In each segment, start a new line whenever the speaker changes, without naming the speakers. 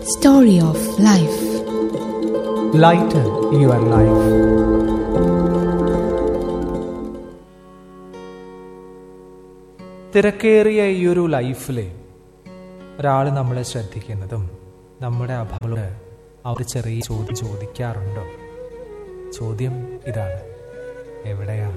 Story of Life.
Lighten your life. തിരക്കേറിയ ഈ ഒരു ലൈഫിൽ ഒരാൾ നമ്മളെ ശ്രദ്ധിക്കുന്നതും നമ്മുടെ അഭാവങ്ങളോട് അവർ ചെറിയ ചോദ്യം ചോദിക്കാറുണ്ടോ? ചോദ്യം ഇതാണ്: എവിടെയാ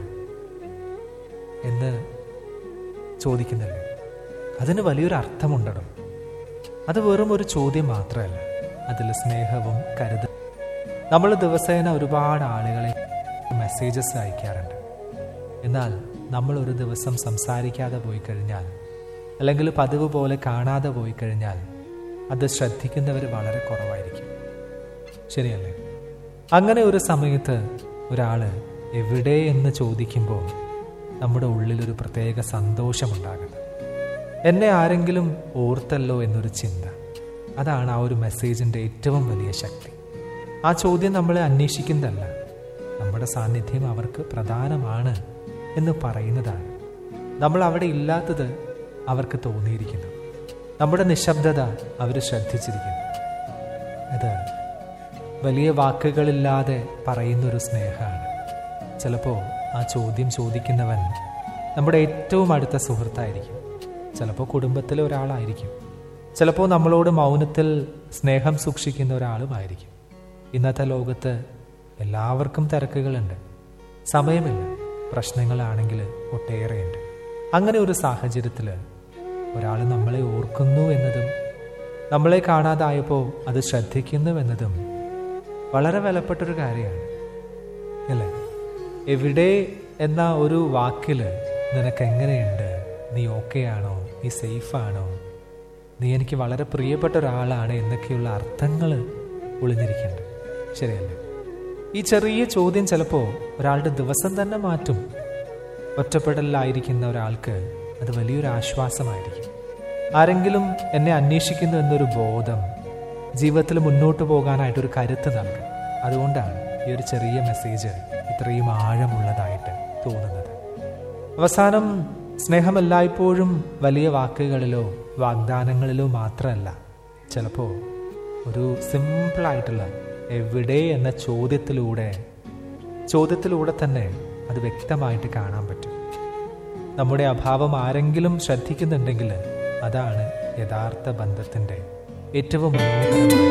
എന്ന് ചോദിക്കുന്നില്ലേ? അതിന് വലിയൊരു അർത്ഥമുണ്ടോ? അത് വെറും ഒരു ചോദ്യം മാത്രമല്ല, അതിൽ സ്നേഹവും കരുതലും. നമ്മൾ ദിവസേന ഒരുപാട് ആളുകളെ മെസ്സേജസ് അയക്കാറുണ്ട്. എന്നാൽ നമ്മൾ ഒരു ദിവസം സംസാരിക്കാതെ പോയി കഴിഞ്ഞാൽ, അല്ലെങ്കിൽ പതിവ് പോലെ കാണാതെ പോയി കഴിഞ്ഞാൽ, അത് ശ്രദ്ധിക്കുന്നവർ വളരെ കുറവായിരിക്കും. ശരിയല്ലേ? അങ്ങനെ ഒരു സമയത്ത് ഒരാൾ എവിടെ എന്ന് ചോദിക്കുമ്പോൾ നമ്മുടെ ഉള്ളിലൊരു പ്രത്യേക സന്തോഷമുണ്ടാകുന്നത്. എന്നെ ആരെങ്കിലും ഓർത്തല്ലോ എന്നൊരു ചിന്ത, അതാണ് ആ ഒരു മെസ്സേജിൻ്റെ ഏറ്റവും വലിയ ശക്തി. ആ ചോദ്യം നമ്മളെ അന്വേഷിക്കുന്നതല്ല, നമ്മുടെ സാന്നിധ്യം അവർക്ക് പ്രധാനമാണ് എന്ന് പറയുന്നതാണ്. നമ്മൾ അവിടെ ഇല്ലാത്തത് അവർക്ക് തോന്നിയിരിക്കുന്നു, നമ്മുടെ നിശബ്ദത അവർ ശ്രദ്ധിച്ചിരിക്കുന്നു. അത് വലിയ വാക്കുകളില്ലാതെ പറയുന്നൊരു സ്നേഹമാണ്. ചിലപ്പോൾ ആ ചോദ്യം ചോദിക്കുന്നവൻ നമ്മുടെ ഏറ്റവും അടുത്ത സുഹൃത്തായിരിക്കും, ചിലപ്പോൾ കുടുംബത്തിലെ ഒരാളായിരിക്കും, ചിലപ്പോൾ നമ്മളോട് മൗനത്തിൽ സ്നേഹം സൂക്ഷിക്കുന്ന ഒരാളുമായിരിക്കും. ഇന്നത്തെ ലോകത്ത് എല്ലാവർക്കും തിരക്കുകളുണ്ട്, സമയമില്ല, പ്രശ്നങ്ങളാണെങ്കിൽ ഒട്ടേറെയുണ്ട്. അങ്ങനെ ഒരു സാഹചര്യത്തിൽ ഒരാൾ നമ്മളെ ഓർക്കുന്നു എന്നതും നമ്മളെ കാണാതായപ്പോൾ അത് ശ്രദ്ധിക്കുന്നുവെന്നതും വളരെ വിലപ്പെട്ടൊരു കാര്യമാണ്, അല്ലേ? എവിടെ എന്ന ഒരു വാക്കിൽ നിനക്ക് എങ്ങനെയുണ്ട്, നീ ഓക്കെ ആണോ, നീ സേഫാണോ, നീ എനിക്ക് വളരെ പ്രിയപ്പെട്ട ഒരാളാണ് എന്നൊക്കെയുള്ള അർത്ഥങ്ങൾ ഒളിഞ്ഞിരിക്കുന്നുണ്ട്. ശരിയല്ലേ? ഈ ചെറിയ ചോദ്യം ചിലപ്പോൾ ഒരാളുടെ ദിവസം തന്നെ മാറ്റും. ഒറ്റപ്പെടലിലായിരിക്കുന്ന ഒരാൾക്ക് അത് വലിയൊരു ആശ്വാസമായിരിക്കും. ആരെങ്കിലും എന്നെ അന്വേഷിക്കുന്നു എന്നൊരു ബോധം ജീവിതത്തിൽ മുന്നോട്ട് പോകാനായിട്ടൊരു കരുത്ത് നൽകും. അതുകൊണ്ടാണ് ഈ ഒരു ചെറിയ മെസ്സേജ് ഇത്രയും ആഴമുള്ളതായിട്ട് തോന്നുന്നത്. അവസാനം സ്നേഹം എല്ലായ്പ്പോഴും വലിയ വാക്കുകളിലോ വാഗ്ദാനങ്ങളിലോ മാത്രമല്ല, ചിലപ്പോൾ ഒരു സിമ്പിളായിട്ടുള്ള എവിടെ എന്ന ചോദ്യത്തിലൂടെ തന്നെ അത് വ്യക്തമായിട്ട് കാണാൻ പറ്റും. നമ്മുടെ അഭാവം ആരെങ്കിലും ശ്രദ്ധിക്കുന്നുണ്ടെങ്കിൽ അതാണ് യഥാർത്ഥ ബന്ധത്തിൻ്റെ ഏറ്റവും